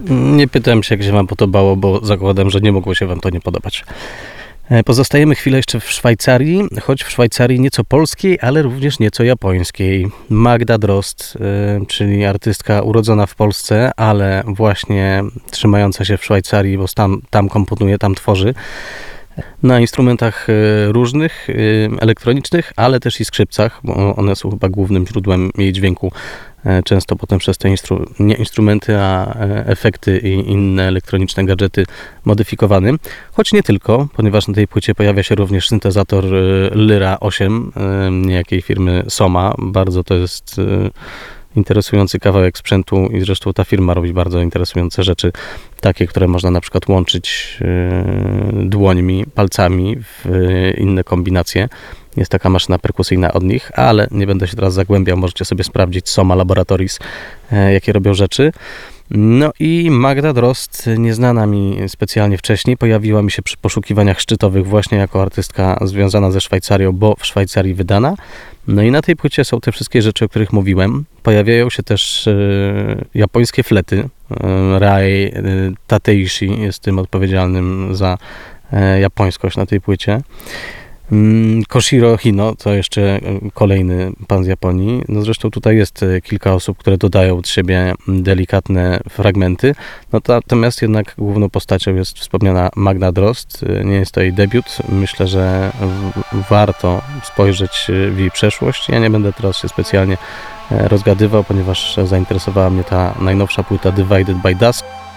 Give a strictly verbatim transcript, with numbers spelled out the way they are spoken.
Nie pytałem się, jak się wam podobało, bo zakładam, że nie mogło się wam to nie podobać. Pozostajemy chwilę jeszcze w Szwajcarii, choć w Szwajcarii nieco polskiej, ale również nieco japońskiej. Magda Drozd, czyli artystka urodzona w Polsce, ale właśnie trzymająca się w Szwajcarii, bo tam, tam komponuje, tam tworzy. Na instrumentach różnych, elektronicznych, ale też i skrzypcach, bo one są chyba głównym źródłem jej dźwięku. Często potem przez te instru- nie instrumenty, a efekty i inne elektroniczne gadżety modyfikowane. Choć nie tylko, ponieważ na tej płycie pojawia się również syntezator Lyra osiem, niejakiej firmy Soma. Bardzo to jest interesujący kawałek sprzętu i zresztą ta firma robi bardzo interesujące rzeczy, takie, które można na przykład łączyć dłońmi, palcami w inne kombinacje. Jest taka maszyna perkusyjna od nich, ale nie będę się teraz zagłębiał, możecie sobie sprawdzić Soma Laboratories, jakie robią rzeczy. No i Magda Drozd, nieznana mi specjalnie wcześniej, pojawiła mi się przy poszukiwaniach szczytowych właśnie jako artystka związana ze Szwajcarią, bo w Szwajcarii wydana. No i na tej płycie są te wszystkie rzeczy, o których mówiłem. Pojawiają się też e, japońskie flety. E, Rai e, Tateishi jest tym odpowiedzialnym za e, japońskość na tej płycie. Koshiro Hino to jeszcze kolejny pan z Japonii. No zresztą tutaj jest kilka osób, które dodają od siebie delikatne fragmenty. No to, natomiast jednak główną postacią jest wspomniana Magda Drozd. Nie jest to jej debiut. Myślę, że w, warto spojrzeć w jej przeszłość. Ja nie będę teraz się specjalnie rozgadywał, ponieważ zainteresowała mnie ta najnowsza płyta Divided by Dusk.